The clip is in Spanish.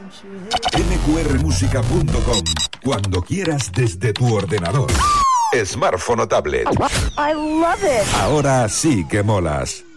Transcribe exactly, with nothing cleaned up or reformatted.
ene cu erre música punto com. Cuando quieras desde tu ordenador, smartphone o tablet. I love it. Ahora sí que molas.